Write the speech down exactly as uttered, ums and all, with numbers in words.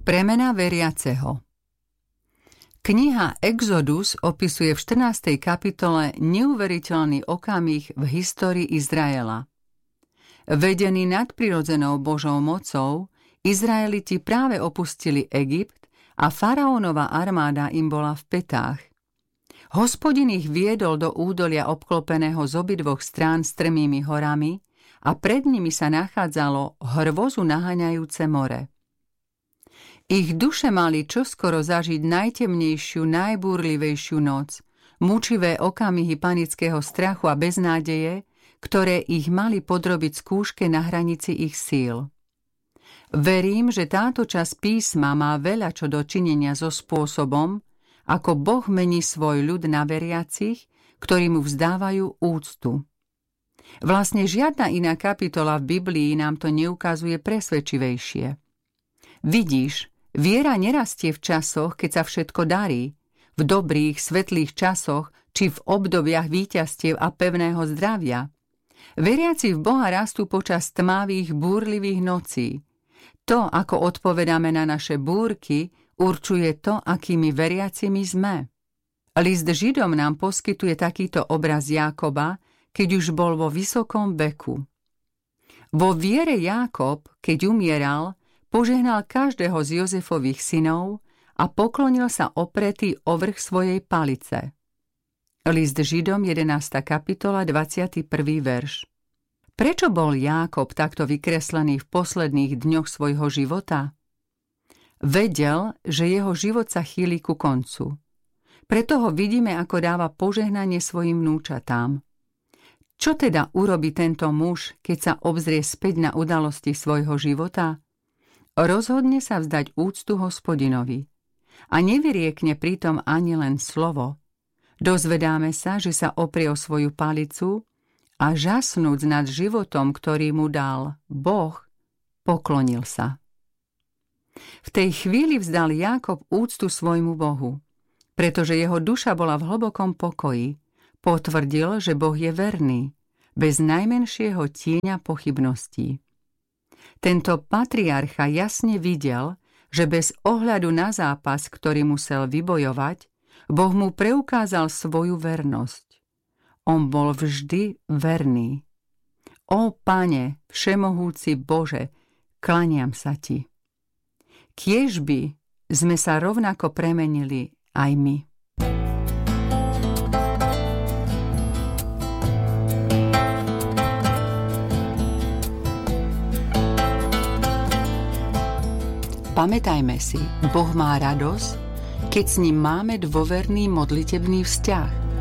Premena veriaceho. Kniha Exodus opisuje v štrnástej kapitole neuveriteľný okamih v histórii Izraela. Vedení nadprirodzenou Božou mocou, Izraeliti práve opustili Egypt a faraónova armáda im bola v pätách. Hospodin ich viedol do údolia obklopeného z obidvoch strán strmými horami a pred nimi sa nachádzalo hrvozu naháňajúce more. Ich duše mali čoskoro zažiť najtemnejšiu, najbúrlivejšiu noc, mučivé okamihy panického strachu a beznádeje, ktoré ich mali podrobiť skúške na hranici ich síl. Verím, že táto časť písma má veľa čo dočinenia so spôsobom, ako Boh mení svoj ľud na veriacich, ktorí mu vzdávajú úctu. Vlastne žiadna iná kapitola v Biblii nám to neukazuje presvedčivejšie. Vidíš, viera nerastie v časoch, keď sa všetko darí, v dobrých, svetlých časoch, či v obdobiach víťazstiev a pevného zdravia. Veriaci v Boha rastú počas tmavých, búrlivých nocí. To, ako odpovedáme na naše búrky, určuje to, akými veriacimi sme. List Židom nám poskytuje takýto obraz Jákoba, keď už bol vo vysokom veku. Vo viere Jákob, keď umieral, požehnal každého z Jozefových synov a poklonil sa opretý o vrch svojej palice. List Židom, jedenásta kapitola, dvadsiaty prvý verš. Prečo bol Jákob takto vykreslený v posledných dňoch svojho života? Vedel, že jeho život sa chýli ku koncu. Preto ho vidíme, ako dáva požehnanie svojim vnúčatám. Čo teda urobí tento muž, keď sa obzrie späť na udalosti svojho života? Rozhodne sa vzdať úctu Hospodinovi. A nevyriekne pritom ani len slovo. Dozvedáme sa, že sa oprie o svoju palicu a žasnúc nad životom, ktorý mu dal Boh, poklonil sa. V tej chvíli vzdal Jákob úctu svojmu Bohu, pretože jeho duša bola v hlbokom pokoji. Potvrdil, že Boh je verný, bez najmenšieho tieňa pochybností. Tento patriarcha jasne videl, že bez ohľadu na zápas, ktorý musel vybojovať, Boh mu preukázal svoju vernosť. On bol vždy verný. Ó Pane, všemohúci Bože, klaniam sa Ti. Kiež by sme sa rovnako premenili aj my. Pamätajme si, Boh má radosť, keď s ním máme dôverný modlitebný vzťah.